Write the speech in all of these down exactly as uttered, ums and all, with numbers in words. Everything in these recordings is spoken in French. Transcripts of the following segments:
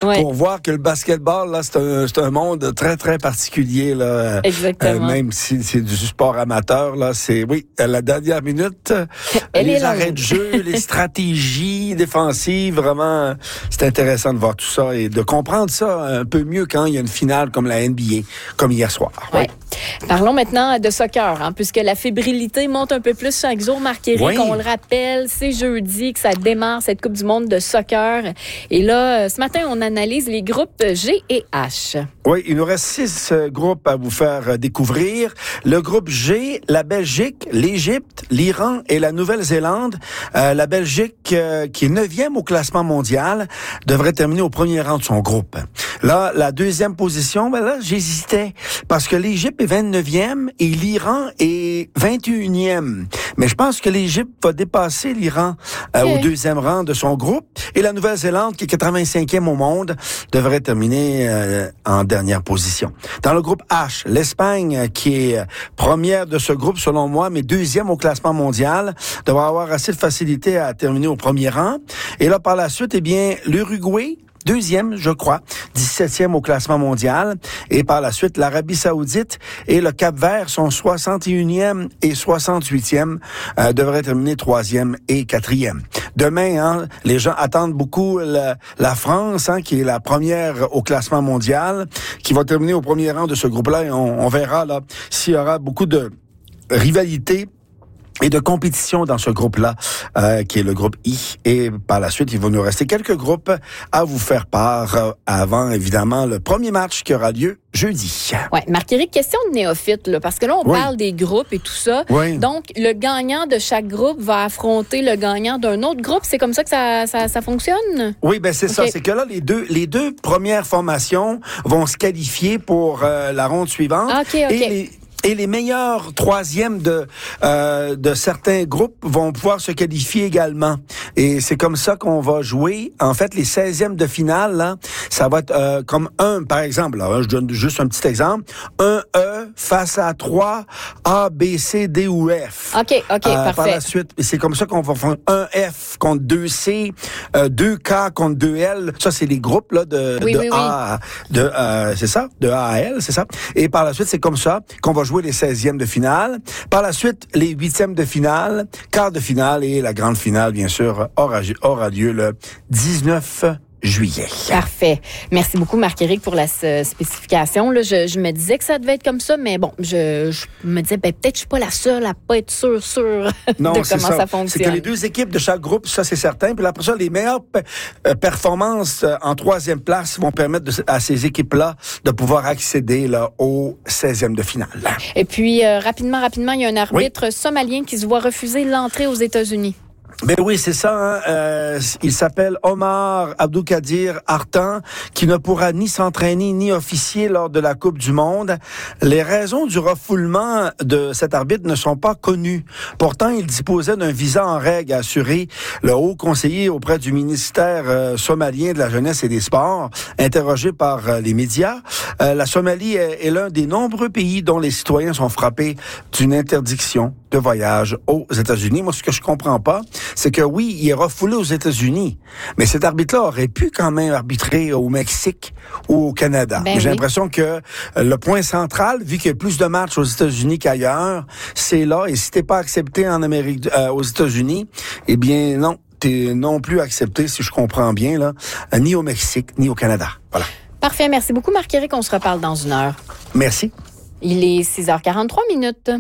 ouais. pour voir que le basketball, là, c'est un, c'est un monde très, très particulier, là. Exactement. Euh, même si c'est du sport amateur, là, c'est, oui, la dernière minute, Elle les est arrêts longue. de jeu, les stratégies défensives, vraiment, c'est intéressant de voir tout ça et de comprendre ça un peu mieux quand il y a une finale comme la N B A, comme hier soir. Ouais. Oui. Parlons maintenant de soccer, hein, puisque la fébrilité monte un peu plus chaque jour. Marc-Éric, Oui. on le rappelle, c'est jeudi que ça démarre, cette Coupe du monde de soccer. Et là, ce matin, on analyse les groupes G et H. Oui, il nous reste six euh, groupes à vous faire euh, découvrir. Le groupe G, la Belgique, l'Égypte, l'Iran et la Nouvelle-Zélande. Euh, la Belgique, euh, qui est neuvième au classement mondial, devrait terminer au premier rang de son groupe. Là, la deuxième position, ben là, j'hésitais parce que l'Égypte est vingt-neuvième et l'Iran est vingt et unième. Mais je pense que l'Égypte va dépasser l'Iran euh, Okay. au deuxième rang de son groupe. Et la Nouvelle-Zélande, qui est quatre-vingt-cinquième au monde, devrait terminer euh, en dernière position. Dans le groupe H, l'Espagne, qui est première de ce groupe, selon moi, mais deuxième au classement mondial, devrait avoir assez de facilité à terminer au premier rang. Et là, par la suite, eh bien, l'Uruguay, deuxième, je crois, dix-septième au classement mondial. Et par la suite, l'Arabie Saoudite et le Cap-Vert sont soixante et unième et soixante-huitième, euh, devraient terminer troisième et quatrième. Demain, hein, les gens attendent beaucoup la, la France, hein, qui est la première au classement mondial, qui va terminer au premier rang de ce groupe-là. Et on, on verra là s'il y aura beaucoup de rivalité et de compétition dans ce groupe-là, euh, qui est le groupe I. Et par la suite, il va nous rester quelques groupes à vous faire part euh, avant, évidemment, le premier match qui aura lieu jeudi. Ouais, Marc-Éric, question de néophyte, là, parce que là, on Oui. parle des groupes et tout ça. Oui. Donc, le gagnant de chaque groupe va affronter le gagnant d'un autre groupe. C'est comme ça que ça, ça, ça fonctionne? Oui, ben c'est Okay. ça. C'est que là, les deux, les deux premières formations vont se qualifier pour euh, la ronde suivante. OK, OK. Et les, Et les meilleurs troisièmes de euh, de certains groupes vont pouvoir se qualifier également. Et c'est comme ça qu'on va jouer. En fait, les seizièmes de finale, là, ça va être euh, comme un, par exemple, là, je donne juste un petit exemple, un E face à trois A, B, C, D ou F. OK, OK, Euh, parfait. Par la suite, c'est comme ça qu'on va faire un F contre deux C, euh, deux K contre deux L. Ça, c'est les groupes là de, Oui, de oui, A, à- de euh, c'est ça, de A à L, c'est ça. Et par la suite, c'est comme ça qu'on va jouer les seizièmes de finale. Par la suite, les huitièmes de finale, quart de finale et la grande finale, bien sûr, aura, aura lieu le dix-neuf juillet. Parfait. Merci beaucoup, Marc-Éric, pour la euh, spécification. Là, je, je me disais que ça devait être comme ça, mais bon, je, je me disais, ben, peut-être que je suis pas la seule à pas être sûre, sûre Non, de c'est comment ça. ça fonctionne. C'est que les deux équipes de chaque groupe, ça c'est certain. Puis après ça, les meilleures pe- euh, performances euh, en troisième place vont permettre de, à ces équipes-là de pouvoir accéder là au seizième de finale. Et puis, euh, rapidement, rapidement, il y a un arbitre somalien qui se voit refuser l'entrée aux États-Unis. Ben oui, c'est ça. Hein? Euh, il s'appelle Omar Abdoukadir Artan, qui ne pourra ni s'entraîner ni officier lors de la Coupe du Monde. Les raisons du refoulement de cet arbitre ne sont pas connues. Pourtant, il disposait d'un visa en règle, a assuré le haut conseiller auprès du ministère euh, somalien de la Jeunesse et des Sports, interrogé par euh, les médias. Euh, la Somalie est, est l'un des nombreux pays dont les citoyens sont frappés d'une interdiction de voyage aux États-Unis. Moi, ce que je comprends pas, c'est que oui, il est refoulé aux États-Unis, mais cet arbitre-là aurait pu quand même arbitrer au Mexique ou au Canada. Ben J'ai oui. l'impression que le point central, vu qu'il y a plus de matchs aux États-Unis qu'ailleurs, c'est là. Et si t'es pas accepté en Amérique, euh, aux États-Unis, eh bien non, t'es non plus accepté, si je comprends bien là, euh, ni au Mexique ni au Canada. Voilà. Parfait. Merci beaucoup, Marc-Éric. On se reparle dans une heure. Merci. Il est six heures quarante-trois minutes.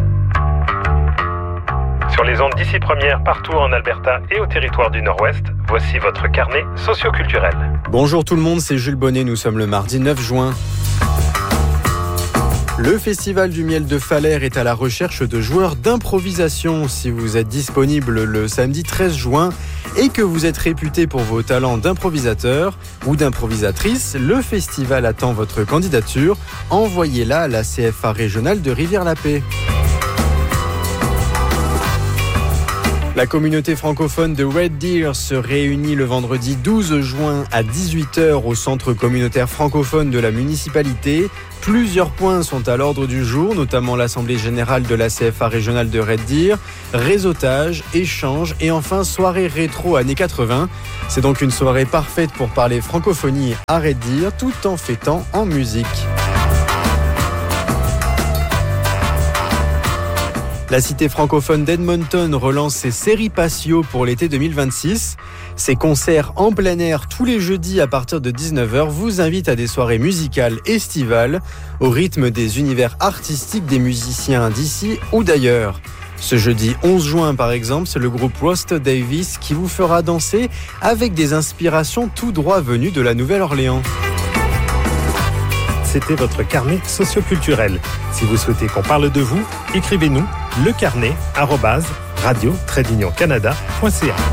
Sur les ondes d'ici première, partout en Alberta et au territoire du Nord-Ouest, voici votre carnet socioculturel. Bonjour tout le monde, c'est Jules Bonnet, nous sommes le mardi neuf juin. Le Festival du miel de Falaire est à la recherche de joueurs d'improvisation. Si vous êtes disponible le samedi treize juin et que vous êtes réputé pour vos talents d'improvisateur ou d'improvisatrice, le festival attend votre candidature. Envoyez-la à la C F A régionale de Rivière-la-Paix. La communauté francophone de Red Deer se réunit le vendredi douze juin à dix-huit heures au centre communautaire francophone de la municipalité. Plusieurs points sont à l'ordre du jour, notamment l'Assemblée générale de la C F A régionale de Red Deer, réseautage, échange et enfin soirée rétro années quatre-vingts. C'est donc une soirée parfaite pour parler francophonie à Red Deer tout en fêtant en musique. La cité francophone d'Edmonton relance ses séries patio pour l'été deux mille vingt-six. Ces concerts en plein air tous les jeudis à partir de dix-neuf heures vous invitent à des soirées musicales estivales au rythme des univers artistiques des musiciens d'ici ou d'ailleurs. Ce jeudi onze juin par exemple, c'est le groupe Roster Davis qui vous fera danser avec des inspirations tout droit venues de la Nouvelle-Orléans. C'était votre carnet socioculturel. Si vous souhaitez qu'on parle de vous, écrivez-nous lecarnet arobase radio trait d'union canada point c a.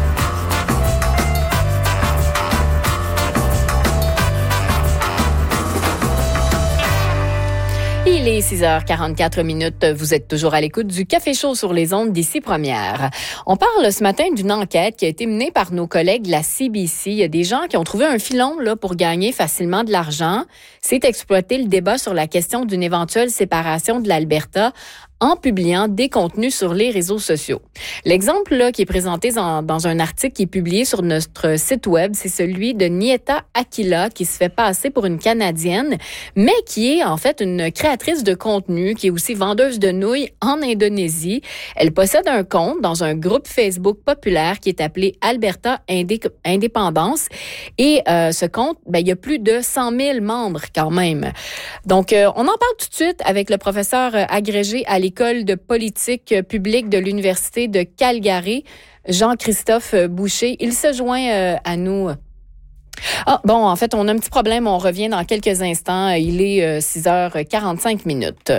Il est six heures quarante-quatre minutes. Vous êtes toujours à l'écoute du Café Chaud sur les ondes d'Ici Première. On parle ce matin d'une enquête qui a été menée par nos collègues de la C B C. Il y a des gens qui ont trouvé un filon là pour gagner facilement de l'argent. C'est exploiter le débat sur la question d'une éventuelle séparation de l'Alberta en publiant des contenus sur les réseaux sociaux. L'exemple là qui est présenté dans, dans un article qui est publié sur notre site web, c'est celui de Nieta Aquila qui se fait passer pour une Canadienne, mais qui est en fait une créatrice de contenu, qui est aussi vendeuse de nouilles en Indonésie. Elle possède un compte dans un groupe Facebook populaire qui est appelé Alberta Indé- Indépendance. Et euh, ce compte, ben, il y a plus de cent mille membres quand même. Donc, euh, on en parle tout de suite avec le professeur euh, agrégé à l'École de politique publique de l'Université de Calgary, Jean-Christophe Boucher. Il se joint euh, à nous. Ah, bon, en fait, on a un petit problème. On revient dans quelques instants. Il est euh, six heures quarante-cinq minutes.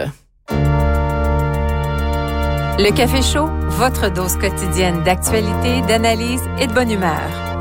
Le Café Chaud, votre dose quotidienne d'actualité, d'analyse et de bonne humeur.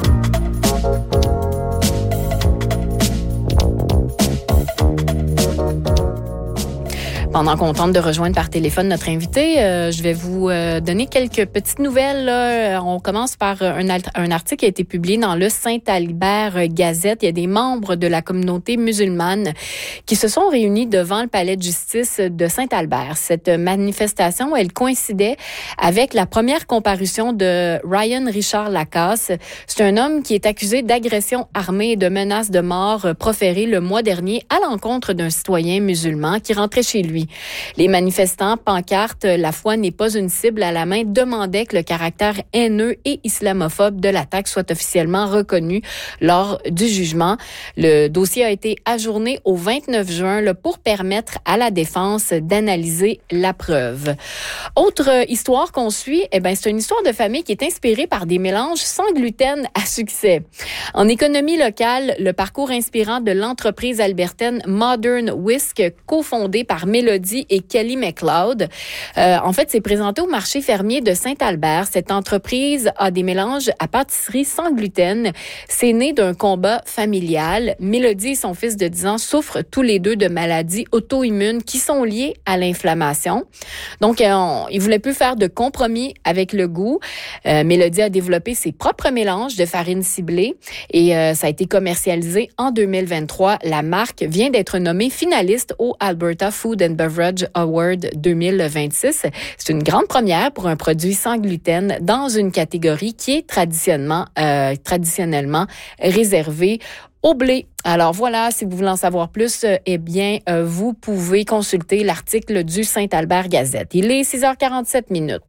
Pendant qu'on tente de rejoindre par téléphone notre invité, euh, je vais vous euh, donner quelques petites nouvelles. Là. On commence par un, un article qui a été publié dans le Saint-Albert Gazette. Il y a des membres de la communauté musulmane qui se sont réunis devant le palais de justice de Saint-Albert. Cette manifestation, elle coïncidait avec la première comparution de Ryan Richard Lacasse. C'est un homme qui est accusé d'agression armée et de menaces de mort proférées le mois dernier à l'encontre d'un citoyen musulman qui rentrait chez lui. Les manifestants, pancartes, la foi n'est pas une cible à la main, demandaient que le caractère haineux et islamophobe de l'attaque soit officiellement reconnu lors du jugement. Le dossier a été ajourné au vingt-neuf juin là, pour permettre à la défense d'analyser la preuve. Autre histoire qu'on suit, eh ben, c'est une histoire de famille qui est inspirée par des mélanges sans gluten à succès. En économie locale, le parcours inspirant de l'entreprise albertaine Modern Whisk, cofondée par Mélodie et Kelly McLeod. Euh, en fait, c'est présenté au marché fermier de Saint-Albert. Cette entreprise a des mélanges à pâtisserie sans gluten. C'est né d'un combat familial. Mélodie et son fils de dix ans souffrent tous les deux de maladies auto-immunes qui sont liées à l'inflammation. Donc, euh, on, ils voulaient plus faire de compromis avec le goût. Euh, Mélodie a développé ses propres mélanges de farine ciblée et euh, ça a été commercialisé en deux mille vingt-trois. La marque vient d'être nommée finaliste au Alberta Food and Beverage Award deux mille vingt-six. C'est une grande première pour un produit sans gluten dans une catégorie qui est traditionnellement, euh, traditionnellement réservée au blé. Alors voilà, si vous voulez en savoir plus, euh, eh bien, euh, vous pouvez consulter l'article du Saint-Albert Gazette. Il est six heures quarante-sept minutes.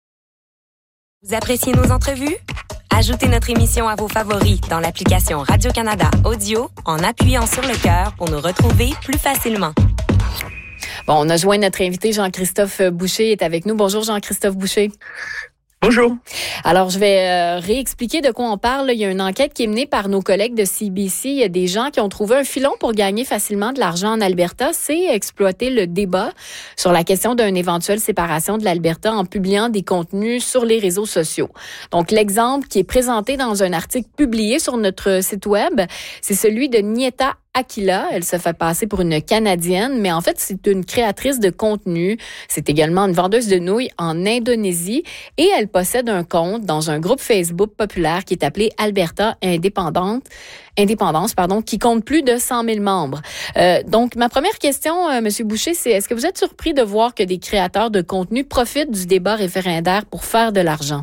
Vous appréciez nos entrevues? Ajoutez notre émission à vos favoris dans l'application Radio-Canada Audio en appuyant sur le cœur pour nous retrouver plus facilement. Bon, on a joint notre invité Jean-Christophe Boucher est avec nous. Bonjour Jean-Christophe Boucher. Bonjour. Alors, je vais euh, réexpliquer de quoi on parle. Il y a une enquête qui est menée par nos collègues de C B C. Il y a des gens qui ont trouvé un filon pour gagner facilement de l'argent en Alberta. C'est exploiter le débat sur la question d'une éventuelle séparation de l'Alberta en publiant des contenus sur les réseaux sociaux. Donc, l'exemple qui est présenté dans un article publié sur notre site web, c'est celui de Nieta Aquila. Elle se fait passer pour une Canadienne, mais en fait, c'est une créatrice de contenu. C'est également une vendeuse de nouilles en Indonésie et elle possède un compte dans un groupe Facebook populaire qui est appelé Alberta Indépendante. Indépendance, pardon, qui compte plus de cent mille membres. Euh, donc, ma première question, euh, Monsieur Boucher, c'est est-ce que vous êtes surpris de voir que des créateurs de contenu profitent du débat référendaire pour faire de l'argent?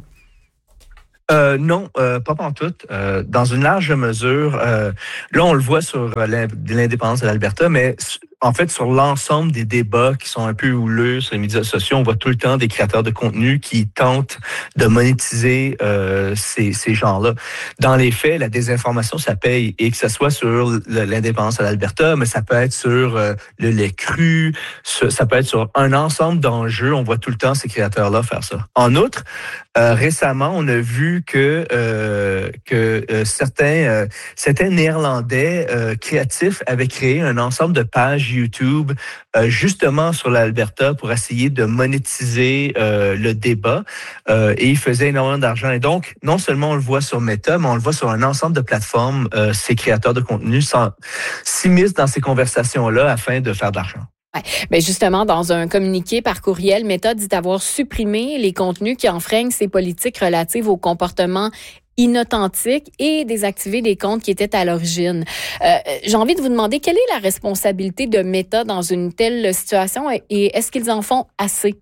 Euh, non, euh, pas pantoute. Euh, dans une large mesure, euh, là, on le voit sur l'indépendance de l'Alberta, mais en fait, sur l'ensemble des débats qui sont un peu houleux sur les médias sociaux, on voit tout le temps des créateurs de contenu qui tentent de monétiser euh, ces, ces gens-là. Dans les faits, la désinformation, ça paye, et que ce soit sur l'indépendance de l'Alberta, mais ça peut être sur euh, le lait cru, ça peut être sur un ensemble d'enjeux. On voit tout le temps ces créateurs-là faire ça. En outre, euh, récemment, on a vu que euh, que euh, certains euh, certains Néerlandais euh, créatifs avaient créé un ensemble de pages YouTube euh, justement sur l'Alberta pour essayer de monétiser euh, le débat euh, et ils faisaient énormément d'argent. Et donc, non seulement on le voit sur Meta, mais on le voit sur un ensemble de plateformes. Euh, ces créateurs de contenu s'immiscent dans ces conversations-là afin de faire de l'argent. Ouais. Bien justement, dans un communiqué par courriel, Meta dit avoir supprimé les contenus qui enfreignent ses politiques relatives au comportement inauthentique et désactiver des comptes qui étaient à l'origine. Euh, j'ai envie de vous demander quelle est la responsabilité de Meta dans une telle situation et est-ce qu'ils en font assez?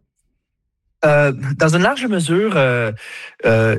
Euh, dans une large mesure, euh, euh,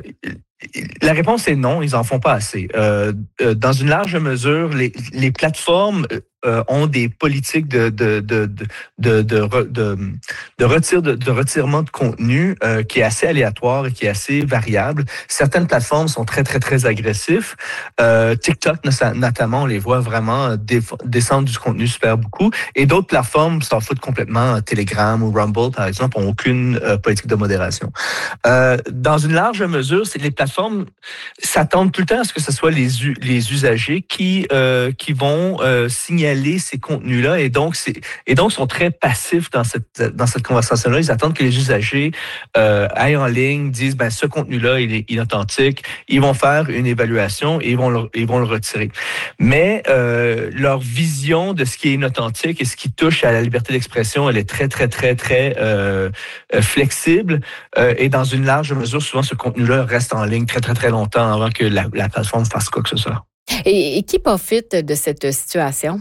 la réponse est non, ils en font pas assez. Euh, dans une large mesure, les, les plateformes euh, ont des politiques de de de de de de, de, de, retire, de, de retirement de contenu euh, qui est assez aléatoire et qui est assez variable. Certaines plateformes sont très très très agressifs. Euh, TikTok notamment, on les voit vraiment descendre du contenu super beaucoup. Et d'autres plateformes s'en foutent complètement. Telegram ou Rumble par exemple ont aucune euh, politique de modération. Euh, dans une large mesure, c'est les plateformes s'attendent tout le temps à ce que ce soit les les usagers qui euh, qui vont euh, signaler ces contenus-là et donc c'est et donc sont très passifs dans cette dans cette conversation-là. Ils attendent que les usagers euh, aillent en ligne, disent ben ce contenu-là il est inauthentique. Ils vont faire une évaluation et ils vont le, ils vont le retirer. Mais euh, leur vision de ce qui est inauthentique et ce qui touche à la liberté d'expression, elle est très très très très euh, flexible euh, et dans une large mesure, souvent ce contenu-là reste en ligne très très très longtemps avant que la, la plateforme fasse quoi que ce soit. Et, et qui profite de cette situation?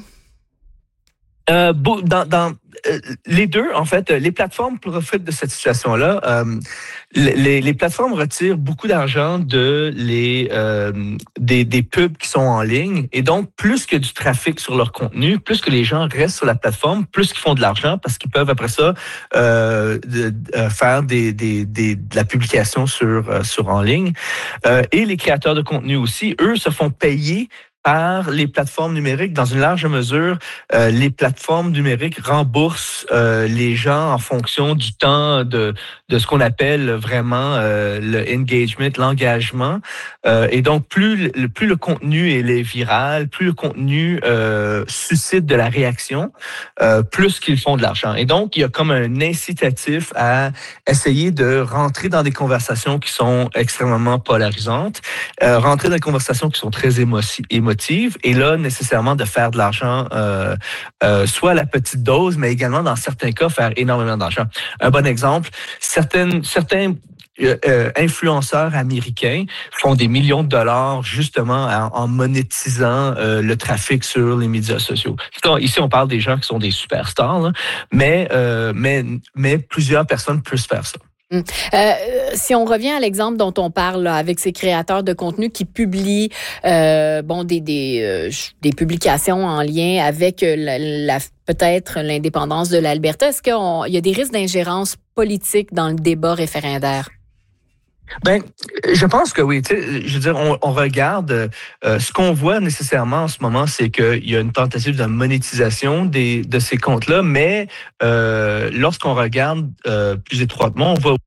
Euh, dans, dans euh, les deux, en fait, les plateformes profitent de cette situation-là. Euh, les, les plateformes retirent beaucoup d'argent de les euh, des, des pubs qui sont en ligne, et donc plus que du trafic sur leur contenu, plus que les gens restent sur la plateforme, plus qu'ils font de l'argent parce qu'ils peuvent après ça euh, de, de faire des, des, des de la publication sur euh, sur en ligne. Euh, et les créateurs de contenu aussi, eux, se font payer par les plateformes numériques. Dans une large mesure, euh, les plateformes numériques remboursent euh, les gens en fonction du temps de de ce qu'on appelle vraiment euh, le engagement, l'engagement. Euh, et donc, plus le, plus le contenu est viral, plus le contenu euh, suscite de la réaction, euh, plus qu'ils font de l'argent. Et donc, il y a comme un incitatif à essayer de rentrer dans des conversations qui sont extrêmement polarisantes, euh, rentrer dans des conversations qui sont très émotives, et là, nécessairement, de faire de l'argent, euh, euh, soit à la petite dose, mais également, dans certains cas, faire énormément d'argent. Un bon exemple, certaines, certains euh, euh, influenceurs américains font des millions de dollars justement en, en monétisant euh, le trafic sur les médias sociaux. Ici, on parle des gens qui sont des superstars, là, mais, euh, mais, mais plusieurs personnes peuvent faire ça. Euh, si on revient à l'exemple dont on parle là, avec ces créateurs de contenu qui publient euh, bon des des, euh, des publications en lien avec la, la peut-être l'indépendance de l'Alberta, est-ce qu'il y a des risques d'ingérence politique dans le débat référendaire? Ben, je pense que oui. Tu sais, je veux dire, on, on regarde euh, ce qu'on voit nécessairement en ce moment, c'est qu'il y a une tentative de monétisation des de ces comptes-là, mais euh, lorsqu'on regarde euh, plus étroitement, on voit aussi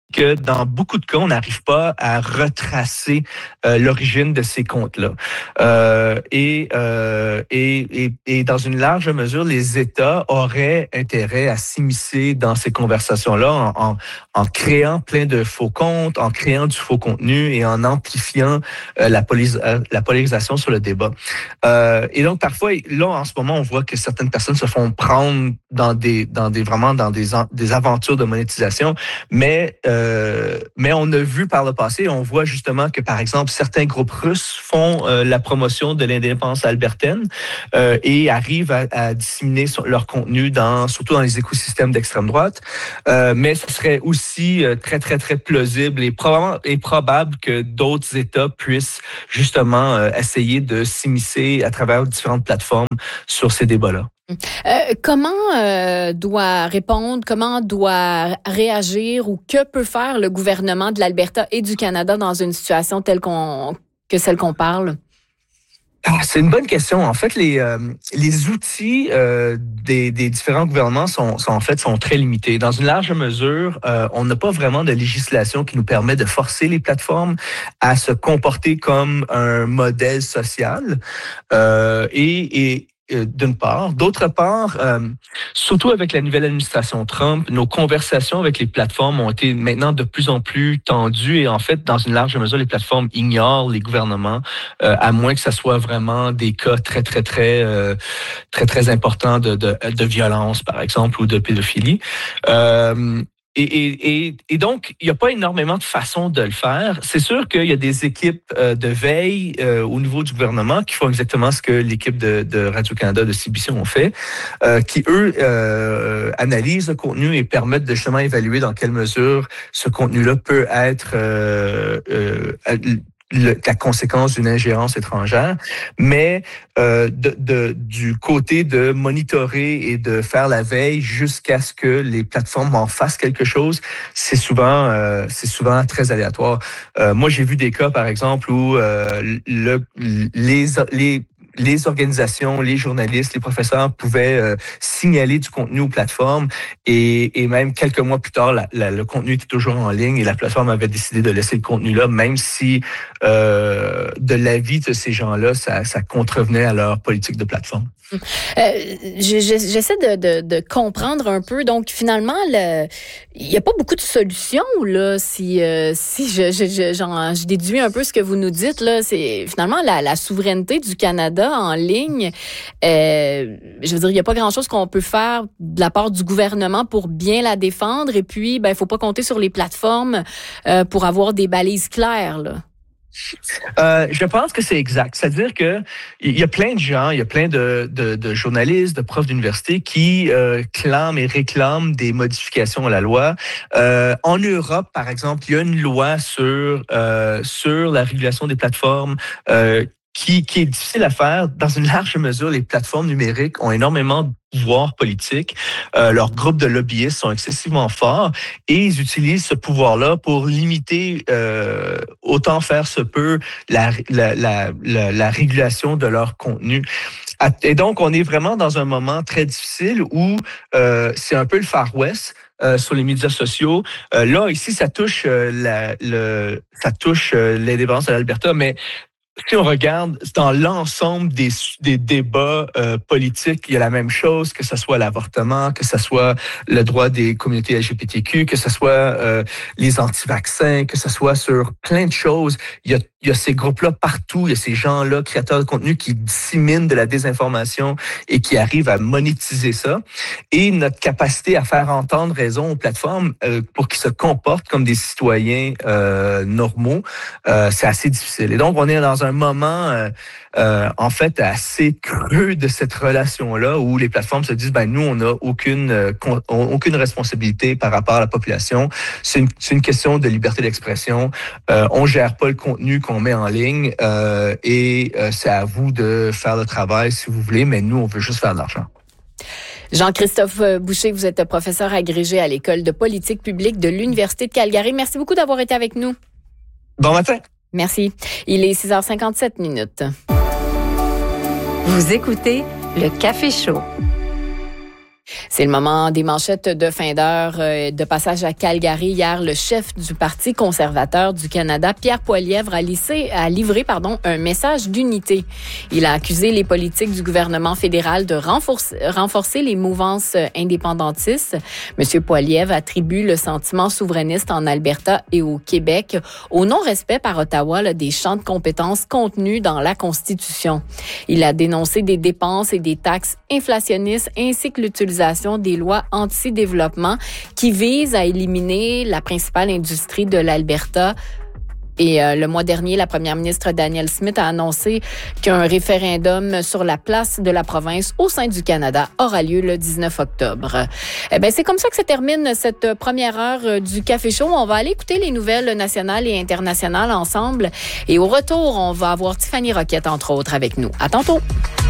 que dans beaucoup de cas, on n'arrive pas à retracer euh, l'origine de ces comptes-là. Euh, et, euh, et, et, et dans une large mesure, les États auraient intérêt à s'immiscer dans ces conversations-là en, en, en créant plein de faux comptes, en créant du faux contenu et en amplifiant euh, la, polis- euh, la polarisation sur le débat. Euh, et donc, parfois, là, en ce moment, on voit que certaines personnes se font prendre dans des, dans des vraiment dans des, des aventures de monétisation, mais euh, Euh, mais on a vu par le passé, on voit justement que, par exemple, certains groupes russes font euh, la promotion de l'indépendance albertaine euh, et arrivent à, à disséminer leur contenu, dans, surtout dans les écosystèmes d'extrême droite. Euh, mais ce serait aussi euh, très, très, très plausible et, probablement, et probable que d'autres États puissent justement euh, essayer de s'immiscer à travers différentes plateformes sur ces débats-là. Euh, comment euh, doit répondre, comment doit réagir ou que peut faire le gouvernement de l'Alberta et du Canada dans une situation telle qu'on, que celle qu'on parle? Ah, c'est une bonne question. En fait, les euh, les outils euh, des, des différents gouvernements sont, sont en fait sont très limités. Dans une large mesure, euh, on n'a pas vraiment de législation qui nous permet de forcer les plateformes à se comporter comme un modèle social. Euh, et, et d'une part. D'autre part, euh, surtout avec la nouvelle administration Trump, nos conversations avec les plateformes ont été maintenant de plus en plus tendues et en fait, dans une large mesure, les plateformes ignorent les gouvernements, euh, à moins que ça soit vraiment des cas très, très, très, euh, très, très importants de, de, de violence, par exemple, ou de pédophilie. Euh, Et, et, et, et donc, il n'y a pas énormément de façons de le faire. C'est sûr qu'il y a des équipes euh, de veille euh, au niveau du gouvernement qui font exactement ce que l'équipe de, de Radio-Canada, de C B C ont fait, euh, qui, eux, euh, analysent le contenu et permettent de justement évaluer dans quelle mesure ce contenu-là peut être euh, euh, Le, la conséquence d'une ingérence étrangère, mais euh, de, de, du côté de monitorer et de faire la veille jusqu'à ce que les plateformes en fassent quelque chose, c'est souvent euh, c'est souvent très aléatoire. Euh, moi, j'ai vu des cas, par exemple, où euh, le, les les les organisations, les journalistes, les professeurs pouvaient euh, signaler du contenu aux plateformes et, et même quelques mois plus tard, la, la, le contenu était toujours en ligne et la plateforme avait décidé de laisser le contenu là, même si euh, de l'avis de ces gens-là, ça, ça contrevenait à leur politique de plateforme. Euh, j'essaie de, de, de comprendre un peu. Donc, finalement, il n'y a pas beaucoup de solutions, là, si, euh, si je, je, je, genre, je déduis un peu ce que vous nous dites, là. C'est finalement la, la souveraineté du Canada en ligne. Euh, je veux dire, il n'y a pas grand-chose qu'on peut faire de la part du gouvernement pour bien la défendre. Et puis, ben, il ne faut pas compter sur les plateformes euh, pour avoir des balises claires, là. Euh, je pense que c'est exact. C'est-à-dire que il y a plein de gens, il y a plein de, de, de journalistes, de profs d'université qui euh, clament et réclament des modifications à la loi. Euh, en Europe, par exemple, il y a une loi sur euh, sur la régulation des plateformes euh, qui, qui est difficile à faire. Dans une large mesure, les plateformes numériques ont énormément de pouvoir politique. Euh, leurs groupes de lobbyistes sont excessivement forts et ils utilisent ce pouvoir-là pour limiter euh, autant faire se peut la, la, la, la, la régulation de leur contenu. Et donc, on est vraiment dans un moment très difficile où euh, c'est un peu le Far West. Euh, sur les médias sociaux. Euh, là, ici, ça touche euh, la, le, ça touche euh, l'indépendance de l'Alberta, mais si on regarde dans l'ensemble des, des débats euh, politiques, il y a la même chose, que ce soit l'avortement, que ce soit le droit des communautés L G B T Q, que ce soit euh, les anti-vaccins, que ce soit sur plein de choses. Il y a, il y a ces groupes-là partout, il y a ces gens-là, créateurs de contenu, qui disséminent de la désinformation et qui arrivent à monétiser ça. Et notre capacité à faire entendre raison aux plateformes euh, pour qu'ils se comportent comme des citoyens euh, normaux, euh, c'est assez difficile. Et donc, on est dans un un moment, euh, euh, en fait, assez creux de cette relation-là où les plateformes se disent, ben nous, on n'a aucune, euh, con, aucune responsabilité par rapport à la population. C'est une, c'est une question de liberté d'expression. Euh, on gère pas le contenu qu'on met en ligne euh, et euh, c'est à vous de faire le travail si vous voulez, mais nous, on veut juste faire de l'argent. Jean-Christophe Boucher, vous êtes professeur agrégé à l'École de politique publique de l'Université de Calgary. Merci beaucoup d'avoir été avec nous. Bon matin. Merci. Il est six heures cinquante-sept minutes. Vous écoutez le Café Chaud. C'est le moment des manchettes de fin d'heure. Euh, de passage à Calgary, hier, le chef du Parti conservateur du Canada, Pierre Poilievre, a, lissé, a livré pardon, un message d'unité. Il a accusé les politiques du gouvernement fédéral de renforcer, renforcer les mouvances indépendantistes. Monsieur Poilievre attribue le sentiment souverainiste en Alberta et au Québec au non-respect par Ottawa là, des champs de compétences contenus dans la Constitution. Il a dénoncé des dépenses et des taxes inflationnistes ainsi que l'utilisation des lois anti-développement qui visent à éliminer la principale industrie de l'Alberta. Et euh, le mois dernier, la première ministre Danielle Smith a annoncé qu'un référendum sur la place de la province au sein du Canada aura lieu le dix-neuf octobre. Eh ben, c'est comme ça que se termine cette première heure du Café Chaud. On va aller écouter les nouvelles nationales et internationales ensemble. Et au retour, on va avoir Tiffany Roquette, entre autres, avec nous. À tantôt!